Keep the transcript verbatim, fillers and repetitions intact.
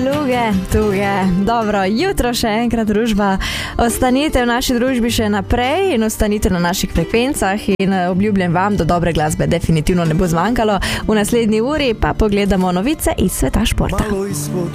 Luge, tuge. Dobro, jutro še enkrat družba. Ostanite v naši družbi še naprej in ostanite na naših frekvencah in obljubljam vam, da dobre glasbe definitivno ne bo zmanjkalo. V naslednji uri pa pogledamo novice iz sveta športa.